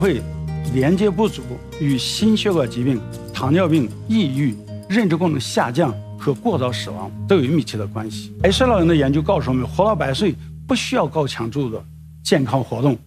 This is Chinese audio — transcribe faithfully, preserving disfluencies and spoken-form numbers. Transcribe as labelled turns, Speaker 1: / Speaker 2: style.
Speaker 1: 会连接不足与心血管疾病、糖尿病、抑郁、认知功能下降和过早死亡都有密切的关系。百岁老人的研究告诉我们，活到百岁不需要高强度的健康活动。